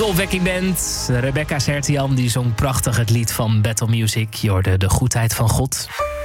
De opwekking band. Rebecca Sertian die zong prachtig het lied van Battle Music. Je hoorde de goedheid van God.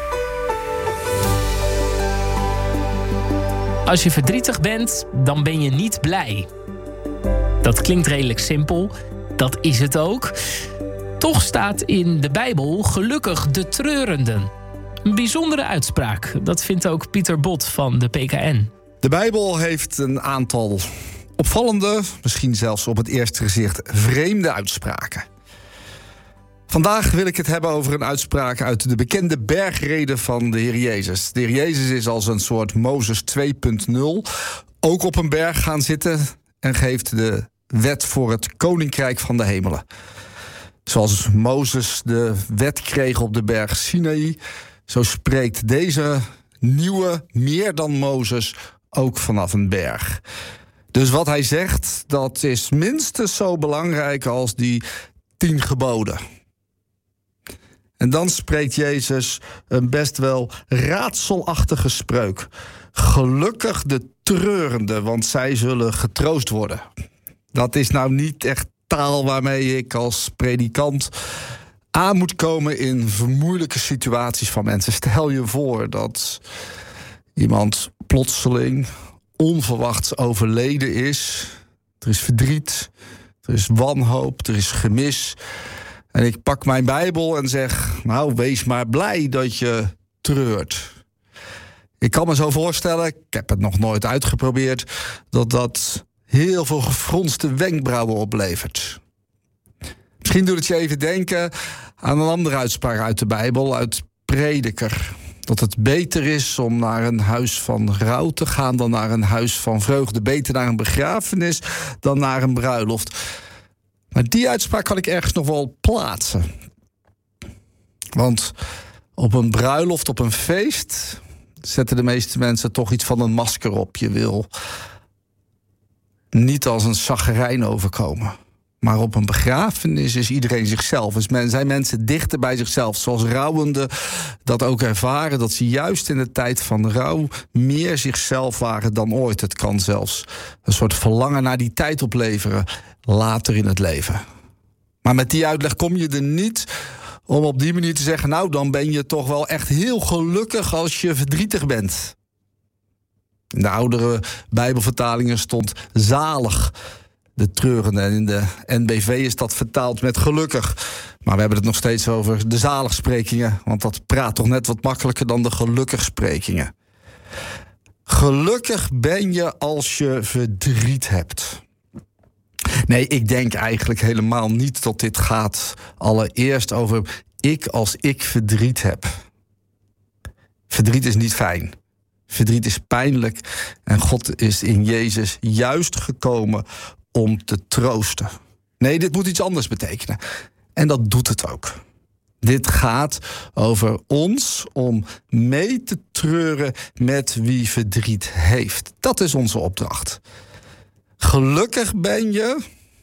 Als je verdrietig bent, dan ben je niet blij. Dat klinkt redelijk simpel. Dat is het ook. Toch staat in de Bijbel gelukkig de treurenden. Een bijzondere uitspraak. Dat vindt ook Pieter Bot van de PKN. De Bijbel heeft een aantal opvallende, misschien zelfs op het eerste gezicht vreemde uitspraken. Vandaag wil ik het hebben over een uitspraak uit de bekende bergrede van de Heer Jezus. De Heer Jezus is als een soort Mozes 2.0 ook op een berg gaan zitten en geeft de wet voor het koninkrijk van de hemelen. Zoals Mozes de wet kreeg op de berg Sinaï, zo spreekt deze nieuwe, meer dan Mozes, ook vanaf een berg. Dus wat hij zegt, dat is minstens zo belangrijk als die 10 geboden. En dan spreekt Jezus een best wel raadselachtige spreuk. Gelukkig de treurenden, want zij zullen getroost worden. Dat is nou niet echt taal waarmee ik als predikant aan moet komen in vermoeilijke situaties van mensen. Stel je voor dat iemand plotseling onverwachts overleden is. Er is verdriet, er is wanhoop, er is gemis. En ik pak mijn Bijbel en zeg, nou, wees maar blij dat je treurt. Ik kan me zo voorstellen, ik heb het nog nooit uitgeprobeerd, dat heel veel gefronste wenkbrauwen oplevert. Misschien doet het je even denken aan een andere uitspraak uit de Bijbel, uit Prediker. Dat het beter is om naar een huis van rouw te gaan dan naar een huis van vreugde. Beter naar een begrafenis dan naar een bruiloft. Maar die uitspraak kan ik ergens nog wel plaatsen. Want op een bruiloft, op een feest, zetten de meeste mensen toch iets van een masker op. Je wil niet als een chaggerijn overkomen. Maar op een begrafenis is iedereen zichzelf. Dus zijn mensen dichter bij zichzelf. Zoals rouwenden dat ook ervaren. Dat ze juist in de tijd van rouw meer zichzelf waren dan ooit. Het kan zelfs een soort verlangen naar die tijd opleveren later in het leven. Maar met die uitleg kom je er niet om op die manier te zeggen, nou, dan ben je toch wel echt heel gelukkig als je verdrietig bent. In de oudere Bijbelvertalingen stond zalig de treurende. En in de NBV is dat vertaald met gelukkig. Maar we hebben het nog steeds over de zaligsprekingen, want dat praat toch net wat makkelijker dan de gelukkigsprekingen. Gelukkig ben je als je verdriet hebt. Nee, ik denk eigenlijk helemaal niet dat dit gaat allereerst over ik als ik verdriet heb. Verdriet is niet fijn. Verdriet is pijnlijk. En God is in Jezus juist gekomen om te troosten. Nee, dit moet iets anders betekenen. En dat doet het ook. Dit gaat over ons om mee te treuren met wie verdriet heeft. Dat is onze opdracht. Gelukkig ben je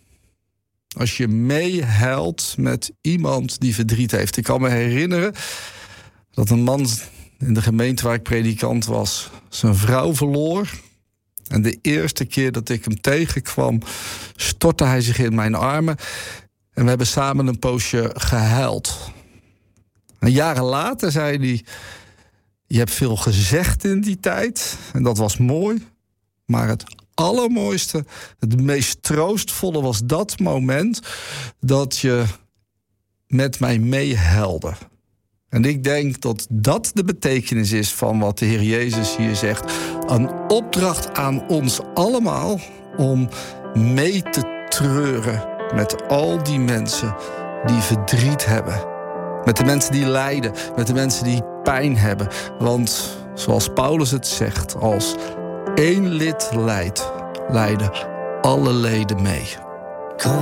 als je meehuilt met iemand die verdriet heeft. Ik kan me herinneren dat een man in de gemeente waar ik predikant was zijn vrouw verloor. En de eerste keer dat ik hem tegenkwam, stortte hij zich in mijn armen. En we hebben samen een poosje gehuild. En jaren later zei hij, je hebt veel gezegd in die tijd. En dat was mooi. Maar het allermooiste, het meest troostvolle was dat moment dat je met mij meehuilde. En ik denk dat dat de betekenis is van wat de Heer Jezus hier zegt. Een opdracht aan ons allemaal om mee te treuren met al die mensen die verdriet hebben. Met de mensen die lijden, met de mensen die pijn hebben. Want zoals Paulus het zegt, als één lid lijdt, lijden alle leden mee.